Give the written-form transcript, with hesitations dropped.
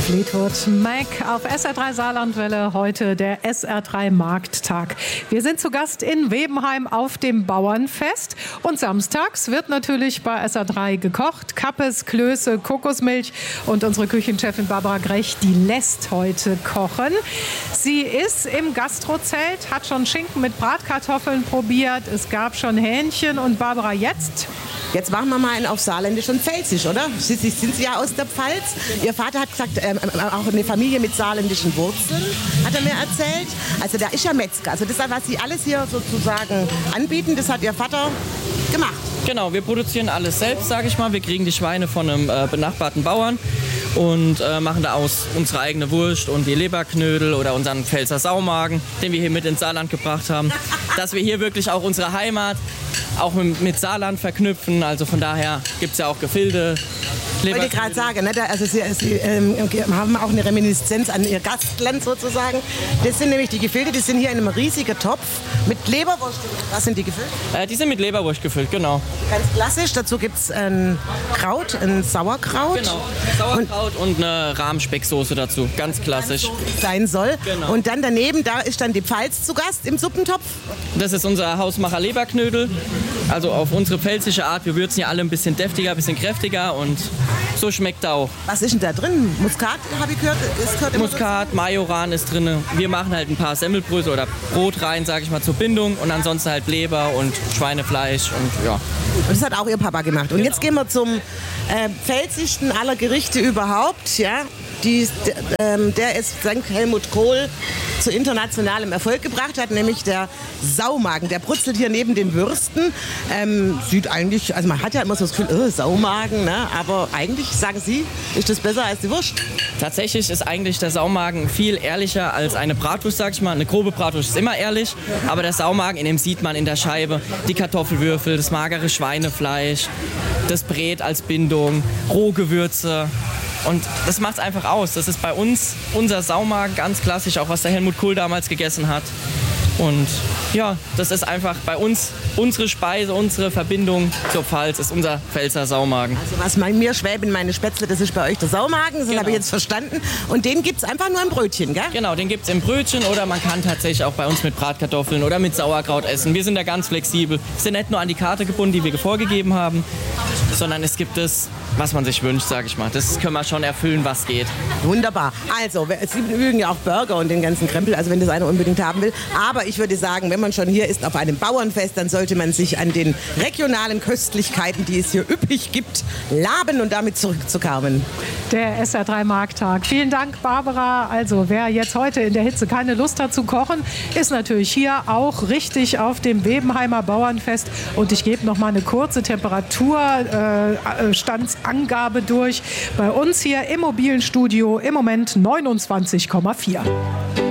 Fleetwood Mac auf SR3 Saarlandwelle, heute der SR3 Markttag. Wir sind zu Gast in Webenheim auf dem Bauernfest und samstags wird natürlich bei SR3 gekocht. Kappes, Klöße, Kokosmilch und unsere Küchenchefin Barbara Grech, die lässt heute kochen. Sie ist im Gastrozelt, hat schon Schinken mit Bratkartoffeln probiert, es gab schon Hähnchen und Barbara, jetzt machen wir mal einen auf Saarländisch und Pfälzisch, oder? Sind Sie ja aus der Pfalz? Ihr Vater hat gesagt, auch eine Familie mit saarländischen Wurzeln, hat er mir erzählt. Also da ist ja Metzger. Also das, was Sie alles hier sozusagen anbieten, das hat Ihr Vater gemacht. Genau, wir produzieren alles selbst, sage ich mal. Wir kriegen die Schweine von einem benachbarten Bauern und machen da aus unsere eigene Wurst und die Leberknödel oder unseren Pfälzer Saumagen, den wir hier mit ins Saarland gebracht haben. Dass wir hier wirklich auch unsere Heimat auch mit Saarland verknüpfen. Also von daher gibt es ja auch Gefilde. Ich wollte gerade sagen, ne, also Sie haben auch eine Reminiszenz an Ihr Gastland sozusagen. Das sind nämlich die Gefilde, die sind hier in einem riesigen Topf mit Leberwurst. Was sind die gefüllt? Die sind mit Leberwurst gefüllt, genau. Ganz klassisch, dazu gibt es ein Kraut, ein Sauerkraut. Genau, Sauerkraut und eine Rahmspecksoße dazu, ganz klassisch. Sein soll. Genau. Und dann daneben, da ist dann die Pfalz zu Gast im Suppentopf. Das ist unser Hausmacher Leberknödel. Also auf unsere pfälzische Art. Wir würzen ja alle ein bisschen deftiger, ein bisschen kräftiger und so schmeckt er auch. Was ist denn da drin? Muskat, habe ich gehört? Muskat, Majoran ist drin. Wir machen halt ein paar Semmelbrösel oder Brot rein, sage ich mal, zur Bindung. Und ansonsten halt Leber und Schweinefleisch und ja. Und das hat auch Ihr Papa gemacht. Und jetzt gehen wir zum pfälzigsten aller Gerichte überhaupt. Ja? Der ist dank Helmut Kohl zu internationalem Erfolg gebracht hat, nämlich der Saumagen. Der brutzelt hier neben den Würsten. Sieht eigentlich, also man hat ja immer so das Gefühl, Saumagen, ne? Aber eigentlich, sagen Sie, ist das besser als die Wurst? Tatsächlich ist eigentlich der Saumagen viel ehrlicher als eine Bratwurst, sag ich mal. Eine grobe Bratwurst ist immer ehrlich, aber der Saumagen, in dem sieht man in der Scheibe die Kartoffelwürfel, das magere Schweinefleisch, das Brät als Bindung, Rohgewürze. Und das macht es einfach aus. Das ist bei uns unser Saumagen, ganz klassisch, auch was der Helmut Kohl damals gegessen hat. Und ja, das ist einfach bei uns unsere Speise, unsere Verbindung zur Pfalz, ist unser Pfälzer Saumagen. Also was mir Schwäben, meine Spätzle, das ist bei euch der Saumagen, das habe ich jetzt verstanden. Und den gibt es einfach nur im Brötchen, gell? Genau, den gibt es im Brötchen oder man kann tatsächlich auch bei uns mit Bratkartoffeln oder mit Sauerkraut essen. Wir sind da ganz flexibel. Wir sind nicht nur an die Karte gebunden, die wir vorgegeben haben, sondern es gibt es, was man sich wünscht, sage ich mal. Das können wir schon erfüllen, was geht. Wunderbar. Also, Sie mögen ja auch Burger und den ganzen Krempel, also wenn das einer unbedingt haben will. Aber ich würde sagen, wenn man schon hier ist auf einem Bauernfest, dann sollte man sich an den regionalen Köstlichkeiten, die es hier üppig gibt, laben und damit zurück zu Carmen. Der SR3 Markttag. Vielen Dank, Barbara. Also wer jetzt heute in der Hitze keine Lust hat zu kochen, ist natürlich hier auch richtig auf dem Webenheimer Bauernfest. Und ich gebe noch mal eine kurze Temperaturstandsangabe durch. Bei uns hier im mobilen Studio im Moment 29,4.